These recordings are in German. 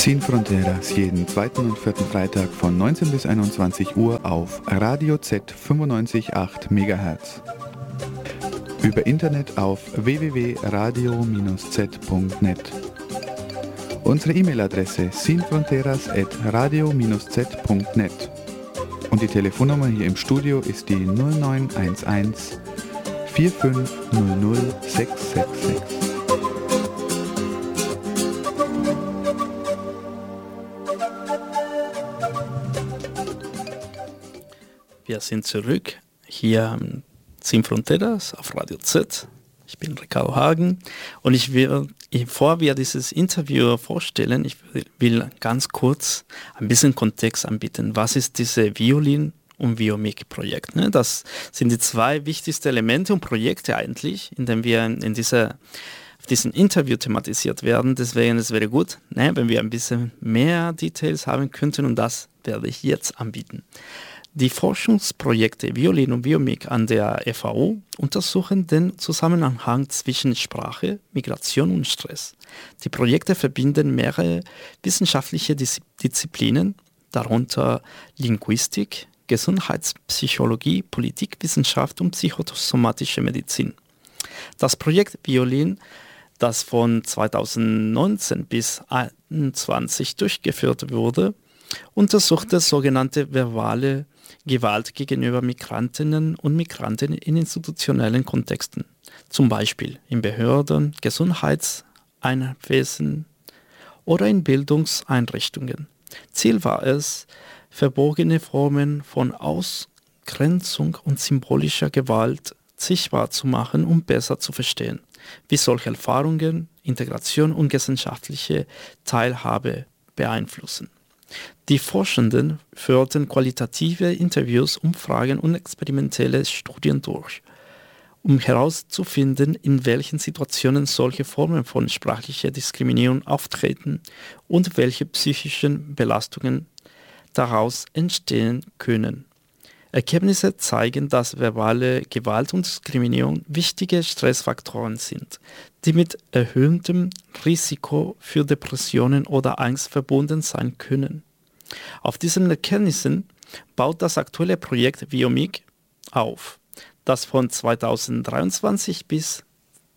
Sin Fronteras jeden zweiten und vierten Freitag von 19 bis 21 Uhr auf Radio Z 95,8 MHz. Über Internet auf www.radio-z.net. Unsere E-Mail-Adresse sinfronteras@radio-z.net. Und die Telefonnummer hier im Studio ist die 0911 4500 666. Wir sind zurück hier am Sin Fronteras auf Radio Z. Ich bin Ricardo Hagen und bevor wir dieses Interview vorstellen, ich will ganz kurz ein bisschen Kontext anbieten. Was ist dieses Violin- und Biomic-Projekt? Das sind die zwei wichtigsten Elemente und Projekte eigentlich, in denen wir auf diesem Interview thematisiert werden. Deswegen es wäre gut, wenn wir ein bisschen mehr Details haben könnten, und das werde ich jetzt anbieten. Die Forschungsprojekte Violin und Biomic an der FAU untersuchen den Zusammenhang zwischen Sprache, Migration und Stress. Die Projekte verbinden mehrere wissenschaftliche Disziplinen, darunter Linguistik, Gesundheitspsychologie, Politikwissenschaft und psychosomatische Medizin. Das Projekt Violin, das von 2019 bis 2021 durchgeführt wurde, untersuchte sogenannte verbale Gewalt gegenüber Migrantinnen und Migranten in institutionellen Kontexten, zum Beispiel in Behörden, Gesundheitseinwesen oder in Bildungseinrichtungen. Ziel war es, verborgene Formen von Ausgrenzung und symbolischer Gewalt sichtbar zu machen, um besser zu verstehen, wie solche Erfahrungen Integration und gesellschaftliche Teilhabe beeinflussen. Die Forschenden führten qualitative Interviews, Umfragen und experimentelle Studien durch, um herauszufinden, in welchen Situationen solche Formen von sprachlicher Diskriminierung auftreten und welche psychischen Belastungen daraus entstehen können. Ergebnisse zeigen, dass verbale Gewalt und Diskriminierung wichtige Stressfaktoren sind, die mit erhöhtem Risiko für Depressionen oder Angst verbunden sein können. Auf diesen Erkenntnissen baut das aktuelle Projekt Biomic auf, das von 2023 bis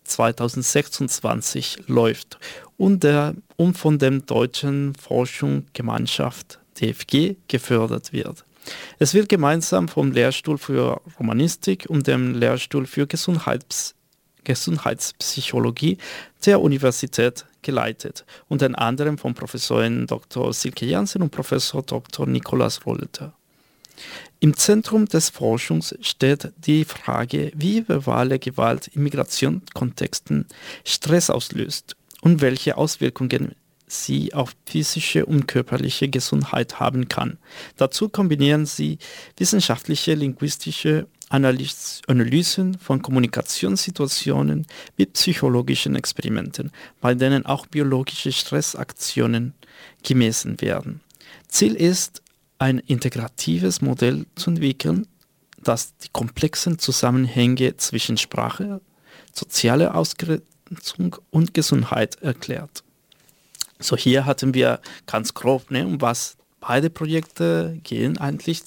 2026 läuft und von der Deutschen Forschungsgemeinschaft DFG gefördert wird. Es wird gemeinsam vom Lehrstuhl für Romanistik und dem Lehrstuhl für Gesundheitspsychologie der Universität geleitet, unter anderem von Professorin Dr. Silke Jansen und Professor Dr. Nikolaus Rolleter. Im Zentrum des Forschungs steht die Frage, wie verbale Gewalt in Migrationskontexten Stress auslöst und welche Auswirkungen sie auf physische und körperliche Gesundheit haben kann. Dazu kombinieren sie wissenschaftliche, linguistische Analysen von Kommunikationssituationen mit psychologischen Experimenten, bei denen auch biologische Stressaktionen gemessen werden. Ziel ist, ein integratives Modell zu entwickeln, das die komplexen Zusammenhänge zwischen Sprache, sozialer Ausgrenzung und Gesundheit erklärt. So, hier hatten wir ganz grob, um was beide Projekte gehen eigentlich,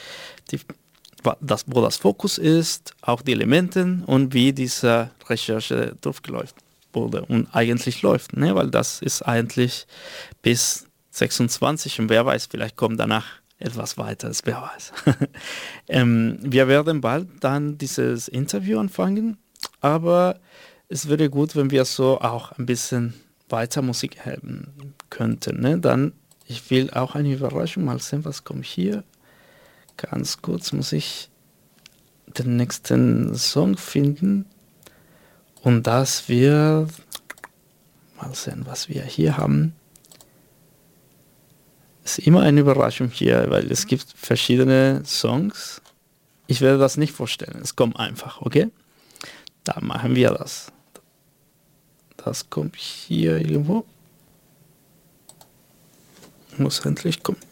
wo das Fokus ist, auch die Elemente und wie diese Recherche durchgeläuft wurde und eigentlich läuft, weil das ist eigentlich bis 26 und wer weiß, vielleicht kommt danach etwas weiteres, wer weiß. Wir werden bald dann dieses Interview anfangen, aber es wäre gut, wenn wir so auch ein bisschen weiter Musik haben könnten. Dann, ich will auch eine Überraschung, mal sehen, was kommt hier. Ganz kurz muss ich den nächsten Song finden. Und das wird, mal sehen, was wir hier haben. Es ist immer eine Überraschung hier, weil es gibt verschiedene Songs. Ich werde das nicht vorstellen, es kommt einfach, okay? Da machen wir das. Das kommt hier irgendwo. Muss endlich kommen.